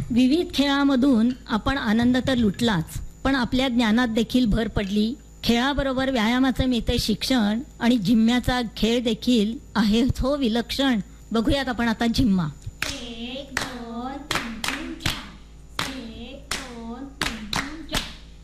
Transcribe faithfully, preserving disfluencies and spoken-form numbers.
विविध खेळामधून आपण आनंद तर लुटलाच, पण आपल्या ज्ञानात देखील भर पडली. खेळाबरोबर व्यायामाचं मिळते शिक्षण आणि जिम्म्याचा खेळ देखील आहे तो विलक्षण. बघूयात आपण आता जिम्मा. एक दोन